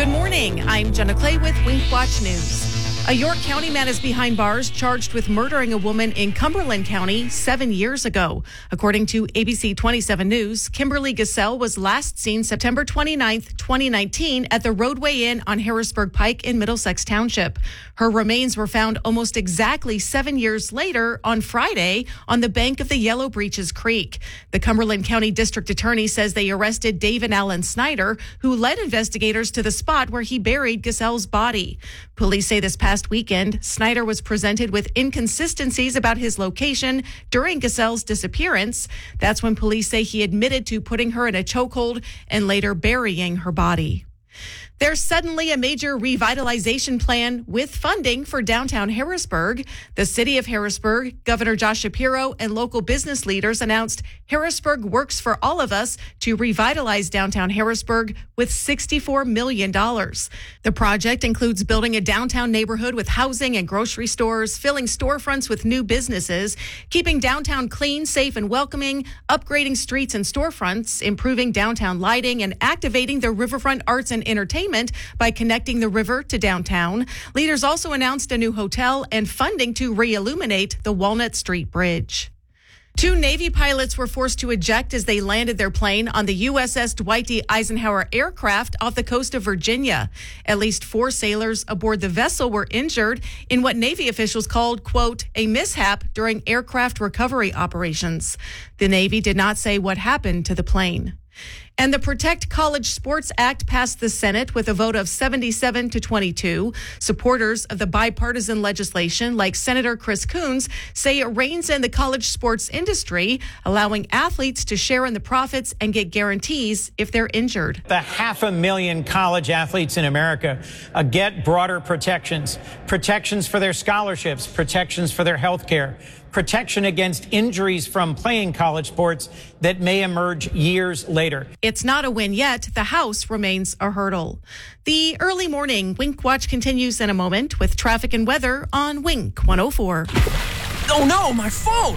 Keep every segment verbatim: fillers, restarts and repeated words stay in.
Good morning. I'm Jenna Clay with Wink Watch News. A York County man is behind bars charged with murdering a woman in Cumberland County seven years ago. According to A B C twenty-seven News, Kimberly Gassell was last seen September twenty-ninth, twenty nineteen at the Roadway Inn on Harrisburg Pike in Middlesex Township. Her remains were found almost exactly seven years later on Friday on the bank of the Yellow Breeches Creek. The Cumberland County District Attorney says they arrested David Allen Snyder, who led investigators to the spot where he buried Gassell's body. Police say this past weekend, Snyder was presented with inconsistencies about his location during Gassell's disappearance. That's when police say he admitted to putting her in a chokehold and later burying her body. There's suddenly a major revitalization plan with funding for downtown Harrisburg. The city of Harrisburg, Governor Josh Shapiro, and local business leaders announced Harrisburg Works for All of Us to revitalize downtown Harrisburg with sixty-four million dollars. The project includes building a downtown neighborhood with housing and grocery stores, filling storefronts with new businesses, keeping downtown clean, safe, and welcoming, upgrading streets and storefronts, improving downtown lighting, and activating the riverfront arts and entertainment by connecting the river to downtown. Leaders also announced a new hotel and funding to re-illuminate the Walnut Street Bridge. Two Navy pilots were forced to eject as they landed their plane on the U S S Dwight D. Eisenhower aircraft off the coast of Virginia. At least four sailors aboard the vessel were injured in what Navy officials called, quote, a mishap during aircraft recovery operations. The Navy did not say what happened to the plane. And the Protect College Sports Act passed the Senate with a vote of seventy-seven to twenty-two. Supporters of the bipartisan legislation, like Senator Chris Coons, say it reins in the college sports industry, allowing athletes to share in the profits and get guarantees if they're injured. The half a million college athletes in America uh, get broader protections, protections for their scholarships, protections for their health care, protection against injuries from playing college sports that may emerge years later. It's not a win yet. The House remains a hurdle. The early morning Wink Watch continues in a moment with traffic and weather on Wink one oh four. Oh no, my phone!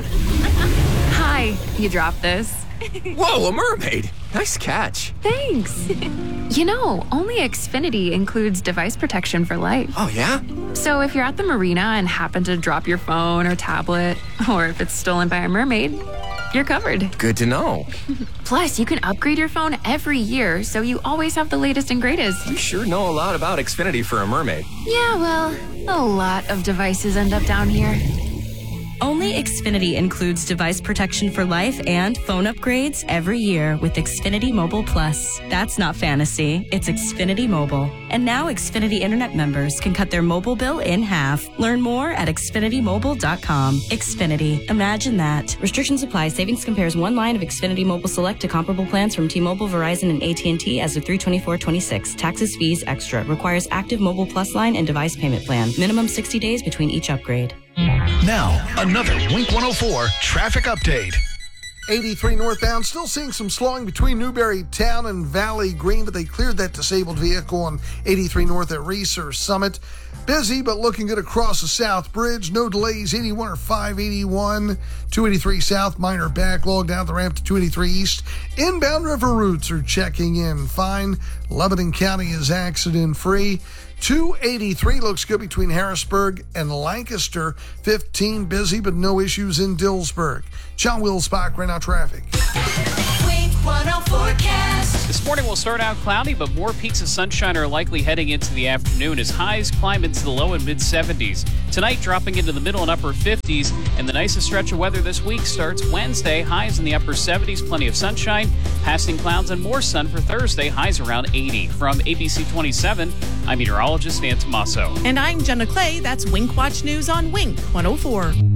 Hi, you dropped this. Whoa, a mermaid! Nice catch. Thanks. You know, only Xfinity includes device protection for life. Oh, yeah? So if you're at the marina and happen to drop your phone or tablet, or if it's stolen by a mermaid, you're covered. Good to know. Plus, you can upgrade your phone every year, so you always have the latest and greatest. You sure know a lot about Xfinity for a mermaid. Yeah, well, a lot of devices end up down here. Only Xfinity includes device protection for life and phone upgrades every year with Xfinity Mobile Plus. That's not fantasy, it's Xfinity Mobile. And now Xfinity Internet members can cut their mobile bill in half. Learn more at Xfinity Mobile dot com. Xfinity, imagine that. Restrictions apply. Savings compares one line of Xfinity Mobile Select to comparable plans from T-Mobile, Verizon, and A T and T as of three twenty-four twenty-six. Taxes, fees, extra. Requires active Mobile Plus line and device payment plan. Minimum sixty days between each upgrade. Now, another Wink one oh four traffic update. eighty-three northbound, still seeing some slowing between Newberry Town and Valley Green, but they cleared that disabled vehicle on eighty-three north at Research Summit. Busy, but looking good across the South Bridge. No delays, eighty-one or five eighty-one. two eighty-three South, minor backlog down the ramp to two eighty-three East. Inbound river routes are checking in fine. Lebanon County is accident-free. two eighty-three looks good between Harrisburg and Lancaster. fifteen busy, but no issues in Dillsburg. John Wilsbach, right now traffic. Wink one oh forecast. This morning will start out cloudy, but more peaks of sunshine are likely heading into the afternoon as highs climb into the low and mid seventies. Tonight dropping into the middle and upper fifties, and the nicest stretch of weather this week starts Wednesday. Highs in the upper seventies, plenty of sunshine, passing clouds and more sun for Thursday. Highs around eighty. From A B C twenty-seven, I'm meteorologist Dan Tomaso. And I'm Jenna Clay. That's Wink Watch News on Wink one oh four.